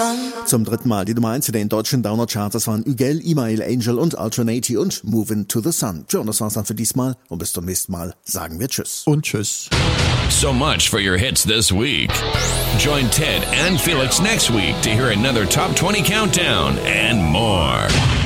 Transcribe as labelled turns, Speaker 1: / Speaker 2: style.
Speaker 1: Zum dritten Mal die Nummer 1 in den deutschen Download-Charts. Das waren Ügel, Email, Angel und Alternati und Moving to the Sun. Tja, und das war's dann für diesmal. Und bis zum nächsten Mal sagen wir Tschüss.
Speaker 2: Und Tschüss.
Speaker 3: So much for your hits this week. Join Ted and Felix next week to hear another Top 20 countdown and more.